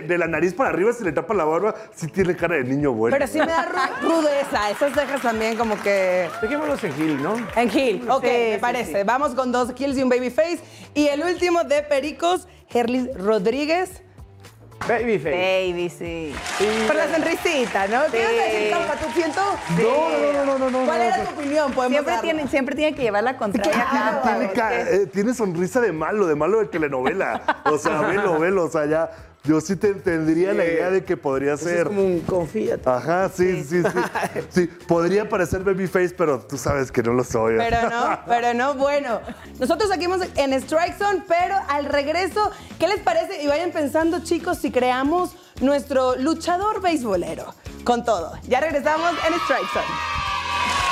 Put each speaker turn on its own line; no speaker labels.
de la nariz para arriba se le tapa la barba, sí tiene cara de niño bueno.
Pero sí me da rudeza. Esas cejas también como que...
Dejémoslos en Gil, ¿no?
En Gil. Ok,
Sí,
me
sí,
parece.
sí.
Vamos con 2 Gils y un babyface. Y el último de Pericos, Herlis Rodríguez.
Babyface.
Baby, sí.
Por la sonrisita, ¿no? ¿Qué
Sí.
vas a decir, Campa? ¿Tú siento?
No.
¿Cuál era tu opinión? Podemos darla.
Siempre tiene que llevar la contraria.
Claro.
Campa,
Tiene sonrisa de malo de telenovela. O sea, velo. O sea, ya. Yo sí te tendría la idea de que podría
Es
ser.
como un confíate.
Ajá, sí. Sí, podría parecer babyface, pero tú sabes que no lo soy.
Pero no. Bueno, nosotros seguimos en Strike Zone, pero al regreso, ¿qué les parece? Y vayan pensando, chicos, si creamos nuestro luchador beisbolero. Con todo. Ya regresamos en Strike Zone.